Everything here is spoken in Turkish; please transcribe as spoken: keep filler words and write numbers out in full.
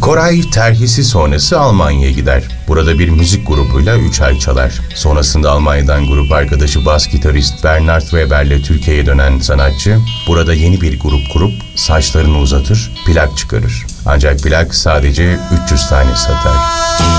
Koray terhisi sonrası Almanya'ya gider. Burada bir müzik grubuyla üç ay çalar. Sonrasında Almanya'dan grup arkadaşı bas gitarist Bernard Weber'le Türkiye'ye dönen sanatçı burada yeni bir grup kurup saçlarını uzatır, plak çıkarır. Ancak plak sadece üç yüz tane satar.